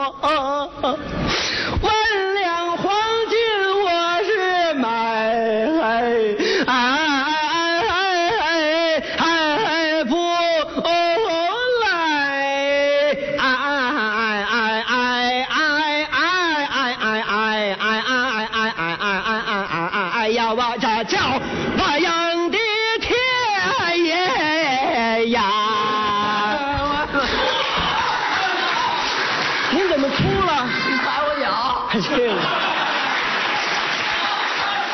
万两黄金我是买，不来，要我这叫我养的天爷呀！您怎么哭了？ 你踩我脚。 这个。